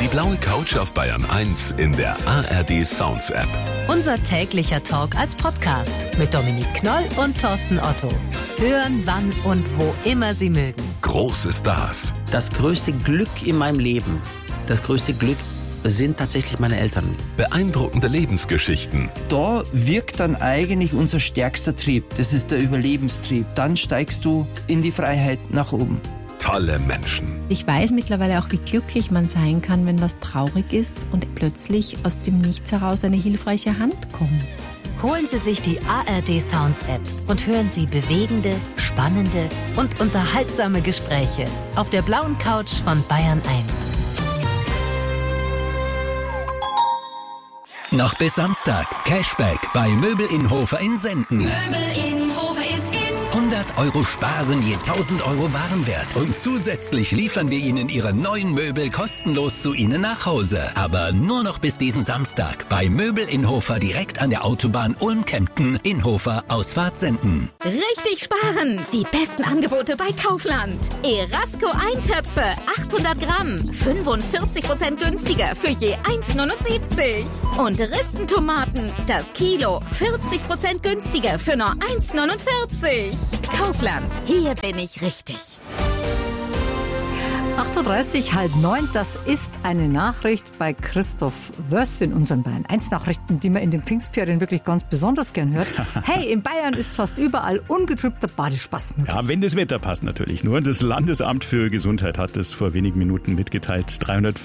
Die blaue Couch auf Bayern 1 in der ARD Sounds App. Unser täglicher Talk als Podcast mit Dominik Knoll und Thorsten Otto. Hören, wann und wo immer Sie mögen. Große Stars. Das größte Glück in meinem Leben, das größte Glück sind tatsächlich meine Eltern. Beeindruckende Lebensgeschichten. Da wirkt dann eigentlich unser stärkster Trieb. Das ist der Überlebenstrieb. Dann steigst du in die Freiheit nach oben. Tolle Menschen. Ich weiß mittlerweile auch, wie glücklich man sein kann, wenn was traurig ist und plötzlich aus dem Nichts heraus eine hilfreiche Hand kommt. Holen Sie sich die ARD Sounds App und hören Sie bewegende, spannende und unterhaltsame Gespräche auf der blauen Couch von Bayern 1. Noch bis Samstag. Cashback bei Möbel in Hofer in Senden. Möbel in Hofer ist in. 100 € sparen je 1000 € Warenwert. Und zusätzlich liefern wir Ihnen Ihre neuen Möbel kostenlos zu Ihnen nach Hause. Aber nur noch bis diesen Samstag. Bei Möbel in Hofer direkt an der Autobahn Ulm-Kempten in Hofer Ausfahrt Senden. Richtig sparen! Die besten Angebote bei Kaufland. Erasco Eintöpfe, 800 Gramm, 45% günstiger für je 1,79. Und Ristentomaten, das Kilo, 40% günstiger für nur 1,49. Kaufland, hier bin ich richtig. 8.30 Uhr, 8:30, das ist eine Nachricht bei Christoph Wörst in unseren Bayern 1 Nachrichten, die man in den Pfingstferien wirklich ganz besonders gern hört. Hey, in Bayern ist fast überall ungetrübter Badespaß möglich. Ja, wenn das Wetter passt natürlich. Nur das Landesamt für Gesundheit hat es vor wenigen Minuten mitgeteilt.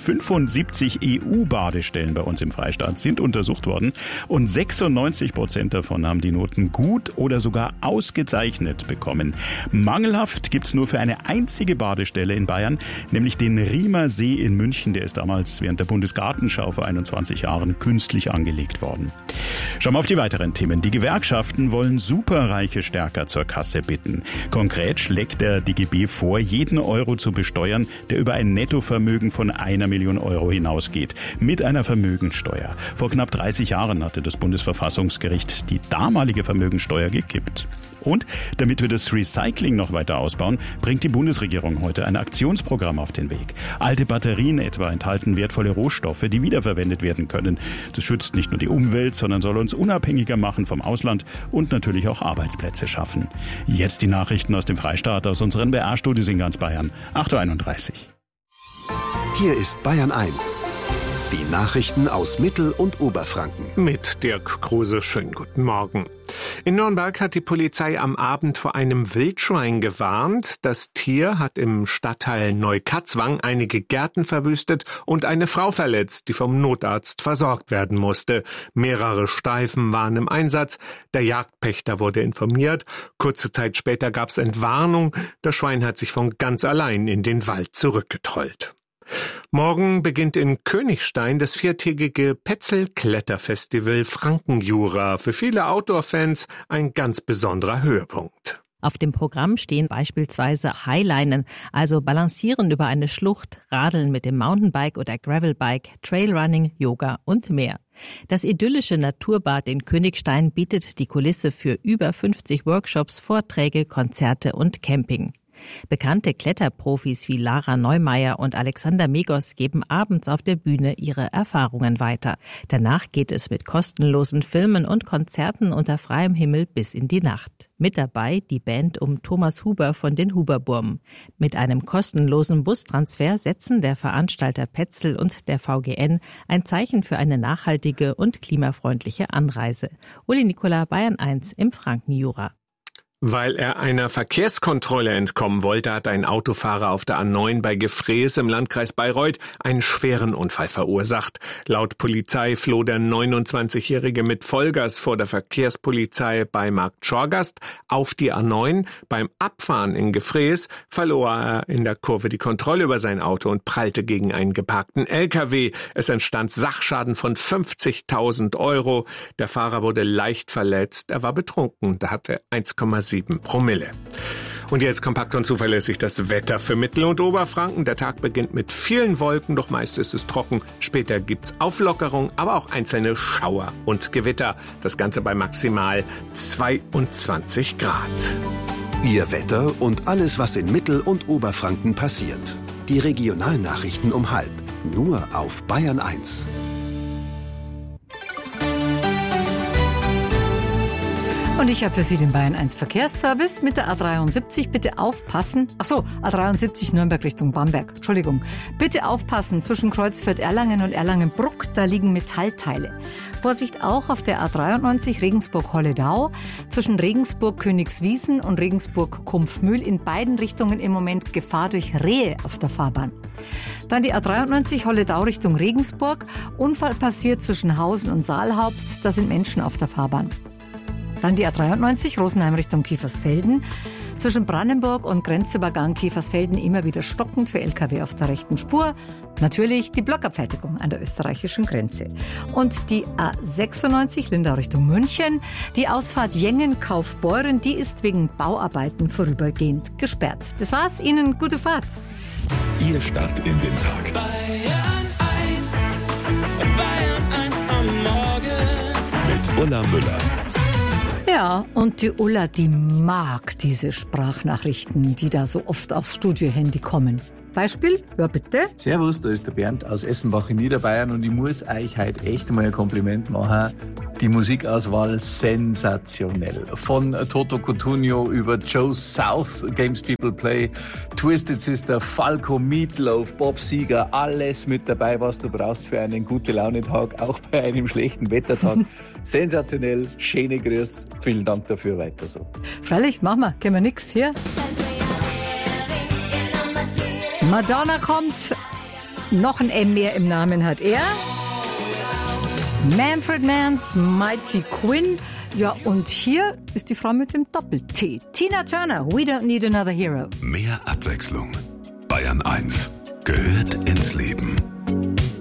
375 EU-Badestellen bei uns im Freistaat sind untersucht worden und 96% davon haben die Noten gut oder sogar ausgezeichnet bekommen. Mangelhaft gibt's nur für eine einzige Badestelle in Bayern, nämlich den Riemer See in München. Der ist damals während der Bundesgartenschau vor 21 Jahren künstlich angelegt worden. Schauen wir auf die weiteren Themen. Die Gewerkschaften wollen Superreiche stärker zur Kasse bitten. Konkret schlägt der DGB vor, jeden Euro zu besteuern, der über ein Nettovermögen von 1 Million € hinausgeht. Mit einer Vermögensteuer. Vor knapp 30 Jahren hatte das Bundesverfassungsgericht die damalige Vermögensteuer gekippt. Und damit wir das Recycling noch weiter ausbauen, bringt die Bundesregierung heute ein Aktionsprogramm auf den Weg. Alte Batterien etwa enthalten wertvolle Rohstoffe, die wiederverwendet werden können. Das schützt nicht nur die Umwelt, sondern soll uns unabhängiger machen vom Ausland und natürlich auch Arbeitsplätze schaffen. Jetzt die Nachrichten aus dem Freistaat, aus unseren BR-Studios in ganz Bayern. 8.31 Uhr. Hier ist Bayern 1. Die Nachrichten aus Mittel- und Oberfranken. Mit Dirk Kruse, schönen guten Morgen. In Nürnberg hat die Polizei am Abend vor einem Wildschwein gewarnt. Das Tier hat im Stadtteil Neukatzwang einige Gärten verwüstet und eine Frau verletzt, die vom Notarzt versorgt werden musste. Mehrere Streifen waren im Einsatz. Der Jagdpächter wurde informiert. Kurze Zeit später gab es Entwarnung. Das Schwein hat sich von ganz allein in den Wald zurückgetrollt. Morgen beginnt in Königstein das 4-tägige Petzl-Kletterfestival Frankenjura. Für viele Outdoor-Fans ein ganz besonderer Höhepunkt. Auf dem Programm stehen beispielsweise Highlinen, also Balancieren über eine Schlucht, Radeln mit dem Mountainbike oder Gravelbike, Trailrunning, Yoga und mehr. Das idyllische Naturbad in Königstein bietet die Kulisse für über 50 Workshops, Vorträge, Konzerte und Camping. Bekannte Kletterprofis wie Lara Neumeier und Alexander Megos geben abends auf der Bühne ihre Erfahrungen weiter. Danach geht es mit kostenlosen Filmen und Konzerten unter freiem Himmel bis in die Nacht. Mit dabei die Band um Thomas Huber von den Huberburmen. Mit einem kostenlosen Bustransfer setzen der Veranstalter Petzl und der VGN ein Zeichen für eine nachhaltige und klimafreundliche Anreise. Uli Nicola, Bayern 1 im Frankenjura. Weil er einer Verkehrskontrolle entkommen wollte, hat ein Autofahrer auf der A9 bei Gefrees im Landkreis Bayreuth einen schweren Unfall verursacht. Laut Polizei floh der 29-Jährige mit Vollgas vor der Verkehrspolizei bei Markt Schorgast auf die A9. Beim Abfahren in Gefrees verlor er in der Kurve die Kontrolle über sein Auto und prallte gegen einen geparkten LKW. Es entstand Sachschaden von 50.000 €. Der Fahrer wurde leicht verletzt. Er war betrunken. Da hatte 1,7 Promille. Und jetzt kompakt und zuverlässig das Wetter für Mittel- und Oberfranken. Der Tag beginnt mit vielen Wolken, doch meist ist es trocken. Später gibt's Auflockerung, aber auch einzelne Schauer und Gewitter. Das Ganze bei maximal 22 Grad. Ihr Wetter und alles, was in Mittel- und Oberfranken passiert. Die Regionalnachrichten um 12:30. Nur auf Bayern 1. Und ich habe für Sie den Bayern 1 Verkehrsservice mit der A73. Bitte aufpassen. Achso, A73 Nürnberg Richtung Bamberg. Entschuldigung. Bitte aufpassen zwischen Kreuzfürth-Erlangen und Erlangen-Bruck. Da liegen Metallteile. Vorsicht auch auf der A93 Regensburg-Holledau. Zwischen Regensburg-Königswiesen und Regensburg-Kumpfmühl in beiden Richtungen im Moment Gefahr durch Rehe auf der Fahrbahn. Dann die A93 Holledau Richtung Regensburg. Unfall passiert zwischen Hausen und Saalhaupt. Da sind Menschen auf der Fahrbahn. Dann die A93 Rosenheim Richtung Kiefersfelden. Zwischen Brandenburg und Grenzübergang Kiefersfelden immer wieder stockend für LKW auf der rechten Spur. Natürlich die Blockabfertigung an der österreichischen Grenze. Und die A96 Lindau Richtung München. Die Ausfahrt Jengen-Kaufbeuren, die ist wegen Bauarbeiten vorübergehend gesperrt. Das war's. Ihnen gute Fahrt. Ihr Start in den Tag. Bayern 1 am Morgen. Mit Ulla Müller. Ja, und die Ulla, die mag diese Sprachnachrichten, die da so oft aufs Studiohandy kommen. Beispiel, ja bitte. Servus, da ist der Bernd aus Essenbach in Niederbayern und ich muss euch heute echt mal ein Kompliment machen. Die Musikauswahl sensationell. Von Toto Cutugno über Joe South, Games People Play, Twisted Sister, Falco, Meatloaf, Bob Seger, alles mit dabei, was du brauchst für einen Gute-Laune-Tag, auch bei einem schlechten Wettertag. Sensationell, schöne Grüße, vielen Dank dafür, weiter so. Freilich, machen wir, können wir nix hier. Madonna kommt, noch ein M mehr im Namen hat er. Manfred Mann's Mighty Quinn. Ja, und hier ist die Frau mit dem Doppel-T. Tina Turner, We Don't Need Another Hero. Mehr Abwechslung. Bayern 1 gehört ins Leben.